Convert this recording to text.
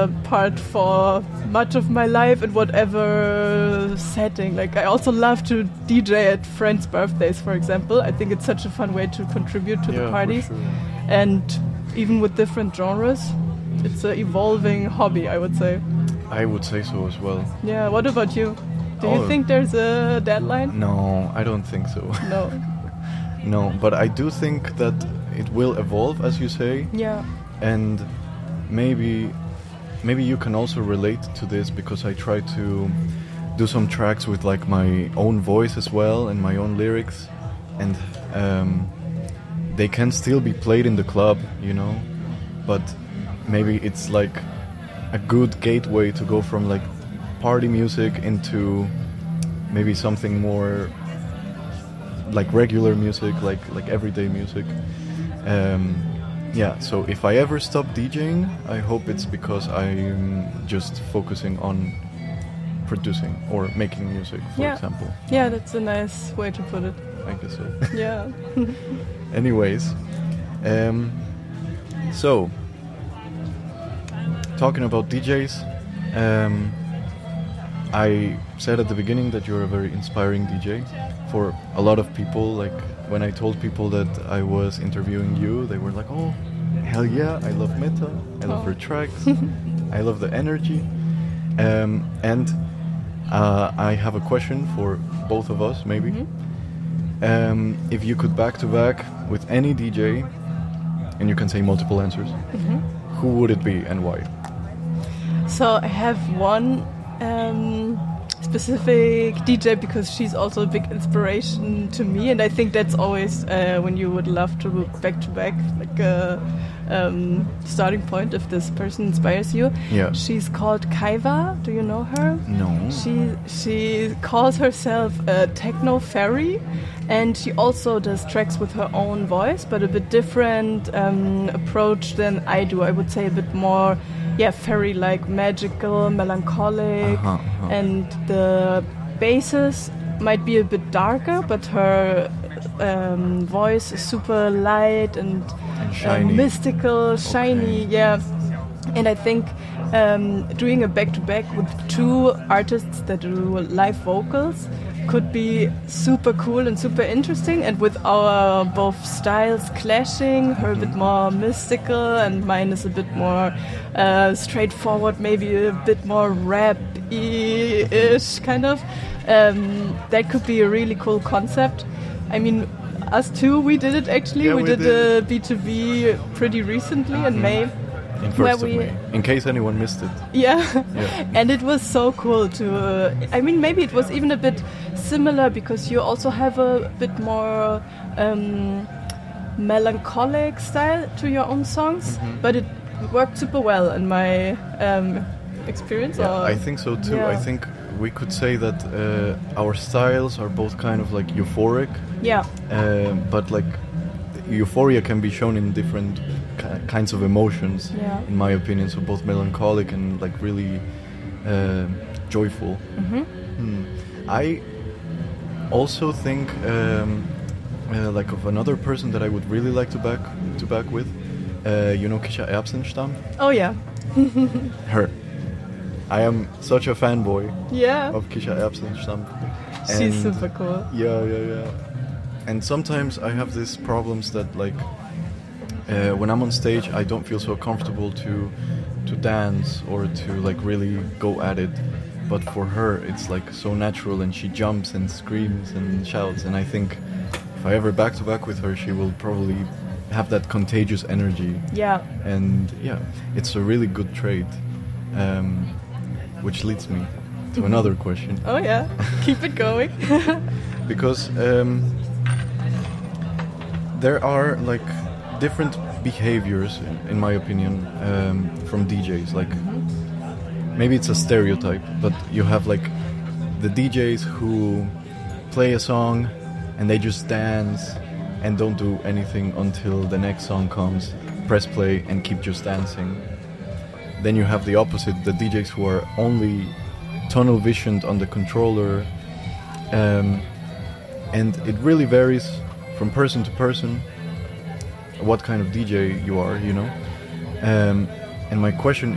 part for much of my life in whatever setting. Like I also love to DJ at friends' birthdays, for example. I think it's such a fun way to contribute to the parties. For sure. And even with different genres, it's an evolving hobby, I would say. I would say so as well. Yeah, what about you? Do you think there's a deadline? No, I don't think so. No. No, but I do think that it will evolve, as you say. Yeah. And maybe you can also relate to this, because I try to do some tracks with like my own voice as well and my own lyrics, and they can still be played in the club, you know, but maybe it's like a good gateway to go from like party music into maybe something more like regular music, like everyday music. Yeah, so if I ever stop DJing, I hope it's because I'm just focusing on producing or making music, for example. Yeah, that's a nice way to put it. I guess so. Yeah. Anyways, so talking about DJs, I said at the beginning that you're a very inspiring DJ for a lot of people. Like when I told people that I was interviewing you, they were like, "Oh, hell yeah, I love Meta, I love her tracks, I love the energy." And I have a question for both of us, maybe. Mm-hmm. If you could back to back with any DJ, and you can say multiple answers, who would it be and why? So I have one specific DJ because she's also a big inspiration to me, and I think that's always when you would love to back to back, like a starting point if this person inspires you. Yeah. She's called Kaiva. Do you know her? No. She calls herself a techno fairy, and she also does tracks with her own voice, but a bit different approach than I do. I would say a bit more, fairy-like, magical, melancholic, and the basses might be a bit darker, but her voice is super light and shiny. Mystical, shiny, And I think doing a back-to-back with two artists that do live vocals could be super cool and super interesting, and with our both styles clashing, her a bit more mystical and mine is a bit more straightforward, maybe a bit more rap-ish kind of. That could be a really cool concept. I mean, us two, we did it actually. Yeah, we did the B2B pretty recently in May. In 1st of May, in case anyone missed it. Yeah. And it was so cool to... I mean, maybe it was even a bit similar because you also have a bit more melancholic style to your own songs, but it worked super well in my experience. Yeah, I think so too. I think we could say that our styles are both kind of like euphoric. Yeah. But like euphoria can be shown in different kinds of emotions, in my opinion. So both melancholic and like really joyful. I also think like of another person that I would really like to back with. You know Kisha Erbsenstam? Oh yeah. Her. I am such a fanboy of Kisha Erbsenstam. She's super cool. Yeah. And sometimes I have these problems that like when I'm on stage I don't feel so comfortable to dance or to like really go at it, but for her it's like so natural and she jumps and screams and shouts, and I think if I ever back to back with her she will probably have that contagious energy. And it's a really good trait, which leads me to another question. Oh yeah, keep it going. Because there are like different behaviors, in my opinion, from DJs. Like maybe it's a stereotype, but you have like the DJs who play a song and they just dance and don't do anything until the next song comes, press play and keep just dancing. Then you have the opposite, the DJs who are only tunnel visioned on the controller, and it really varies from person to person what kind of DJ you are, you know. And my question